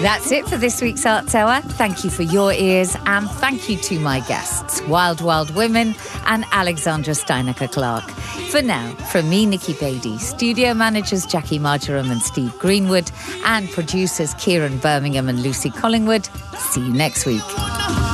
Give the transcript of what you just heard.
That's it for this week's Arts Hour. Thank you for your ears, and thank you to my guests, Wild Wild Women and Alexandra Steinecker-Clark. For now, from me, Nikki Beattie, studio managers Jackie Marjoram and Steve Greenwood, and producers Kieran Birmingham and Lucy Collingwood, see you next week.